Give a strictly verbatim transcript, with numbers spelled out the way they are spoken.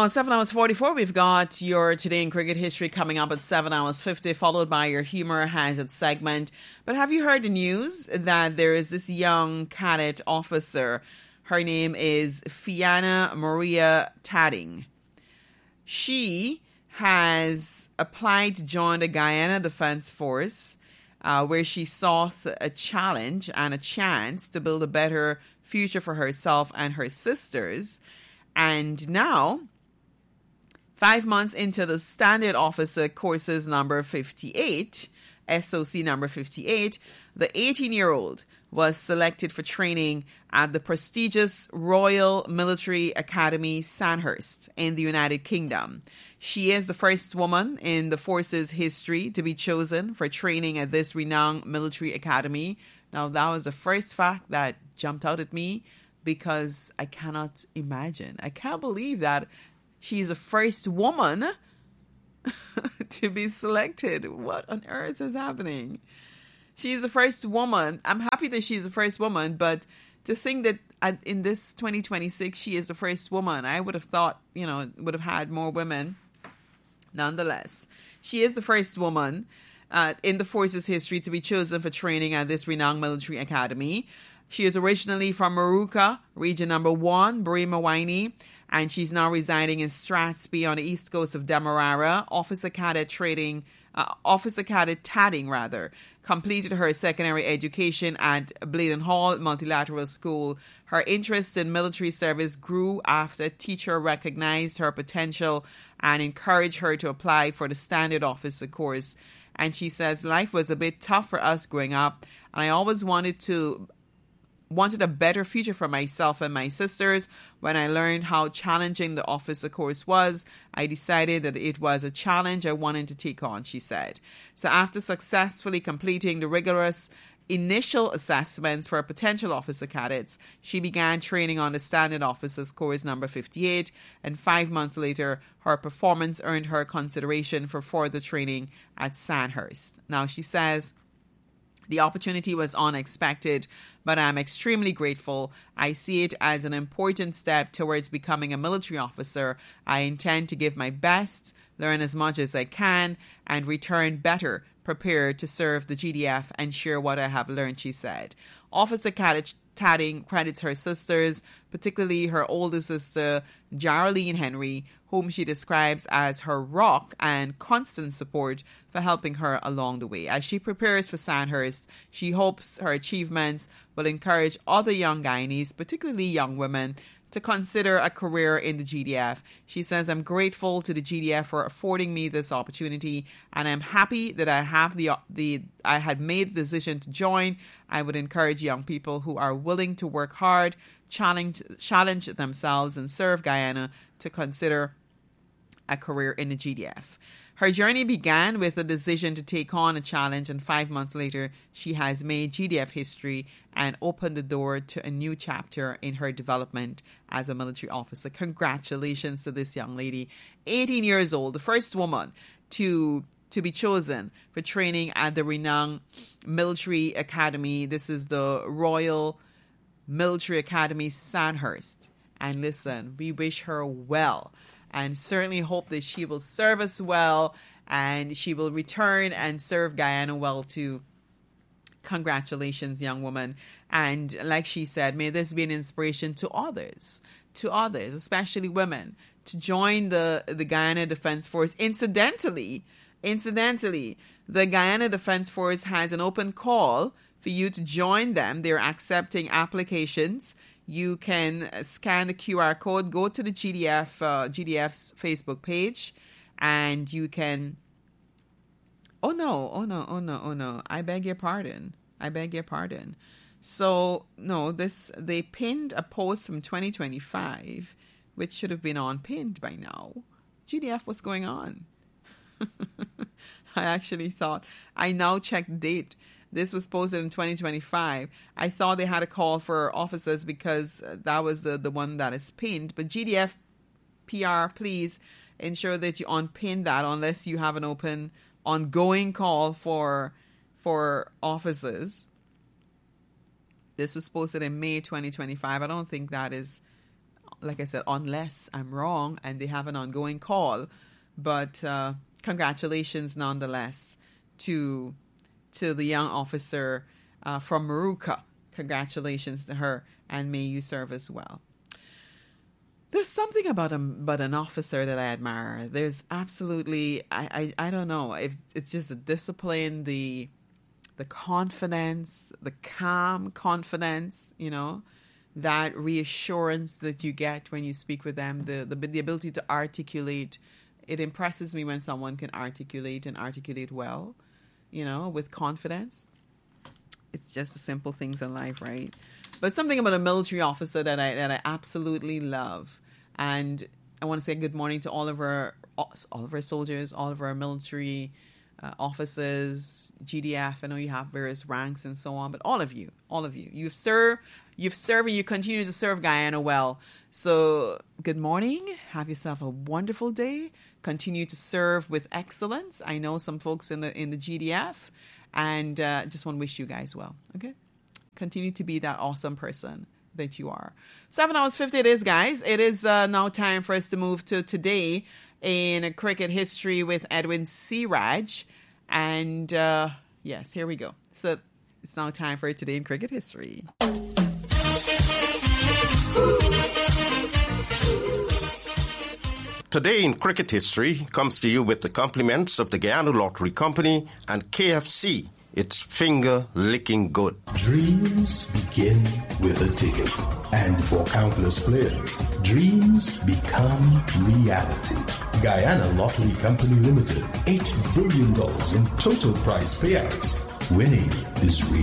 Now, seven hours forty-four, we've got your Today in Cricket History coming up at seven hours fifty, followed by your Humor Has It segment. But have you heard the news that there is this young cadet officer? Her name is Fianna Maria Tadding. She has applied to join the Guyana Defence Force, uh, where she sought a challenge and a chance to build a better future for herself and her sisters. And now, five months into the Standard Officer Courses number fifty-eight, S O C number fifty-eight, the eighteen-year-old was selected for training at the prestigious Royal Military Academy Sandhurst in the United Kingdom. She is the first woman in the force's history to be chosen for training at this renowned military academy. Now, that was the first fact that jumped out at me, because I cannot imagine. I can't believe that she's the first woman to be selected. What on earth is happening? She's the first woman. I'm happy that she's the first woman, but to think that at, in this twenty twenty-six, she is the first woman, I would have thought, you know, would have had more women. Nonetheless, she is the first woman uh, in the force's history to be chosen for training at this renowned military academy. She is originally from Moorooka, region number one, Bremer-Wynie, and she's now residing in Strathspey on the east coast of Demerara. Officer Cadet Trading, uh, Officer Cadet Tadding, rather, completed her secondary education at Bladen Hall Multilateral School. Her interest in military service grew after a teacher recognized her potential and encouraged her to apply for the Standard Officer course. And she says, life was a bit tough for us growing up, and I always wanted to wanted a better future for myself and my sisters. When I learned how challenging the officer course was, I decided that it was a challenge I wanted to take on, she said. So after successfully completing the rigorous initial assessments for potential officer cadets, she began training on the Standard Officers Course number fifty-eight, and five months later, her performance earned her consideration for further training at Sandhurst. Now, she says, the opportunity was unexpected, but I'm extremely grateful. I see it as an important step towards becoming a military officer. I intend to give my best, learn as much as I can, and return better prepared to serve the G D F and share what I have learned, she said. Officer Cadet Tadding credits her sisters, particularly her older sister, Geraldine Henry, whom she describes as her rock and constant support for helping her along the way. As she prepares for Sandhurst, she hopes her achievements will encourage other young Guyanese, particularly young women, to consider a career in the G D F. She says, I'm grateful to the G D F for affording me this opportunity, and I'm happy that I have the the I had made the decision to join. I would encourage young people who are willing to work hard, challenge challenge themselves, and serve Guyana to consider a career in the G D F. Her journey began with a decision to take on a challenge, and five months later, she has made G D F history and opened the door to a new chapter in her development as a military officer. Congratulations to this young lady, eighteen years old, the first woman to to be chosen for training at the renowned military academy. This is the Royal Military Academy Sandhurst. And listen, we wish her well, and certainly hope that she will serve us well and she will return and serve Guyana well too. Congratulations, young woman. And like she said, may this be an inspiration to others, to others, especially women, to join the, the Guyana Defence Force. Incidentally, incidentally, the Guyana Defence Force has an open call for you to join them. They're accepting applications. You can scan the Q R code, go to the G D F, uh, G D F's Facebook page, and you can... Oh, no, oh, no, oh, no, oh, no. I beg your pardon. I beg your pardon. So, no, this they pinned a post from twenty twenty-five, which should have been unpinned by now. G D F, what's going on? I actually thought, I now checked the date. This was posted in twenty twenty-five. I thought they had a call for officers because that was the, the one that is pinned. But G D F P R, please ensure that you unpin that unless you have an open, ongoing call for for officers. This was posted in May twenty twenty-five. I don't think that is like I said, unless I'm wrong and they have an ongoing call. But uh, congratulations nonetheless to to the young officer uh, from Moorooka. Congratulations to her, and may you serve as well. There's something about a, about an officer that I admire. There's absolutely, I, I, I don't know, if it's just the discipline, the the confidence, the calm confidence, you know, that reassurance that you get when you speak with them, the, the the ability to articulate. It impresses me when someone can articulate and articulate well, you know, with confidence. It's just the simple things in life, right? But something about a military officer that I that I absolutely love. And I want to say good morning to all of our all of our soldiers, all of our military uh, officers, G D F. I know you have various ranks and so on, but all of you, all of you, you've served, you've served, and you continue to serve Guyana well. So good morning. Have yourself a wonderful day. Continue to serve with excellence. I know some folks in the in the G D F, and uh, just want to wish you guys well. Okay, continue to be that awesome person that you are. Seven hours fifty it is, guys. It is uh, now time for us to move to today in cricket history with Edwin Siraj, and uh, yes, here we go. So it's now time for Today in Cricket History. Today in Cricket History comes to you with the compliments of the Guyana Lottery Company and K F C. It's finger licking good. Dreams begin with a ticket. And for countless players, dreams become reality. Guyana Lottery Company Limited, eight billion dollars in total prize payouts. Winning is real.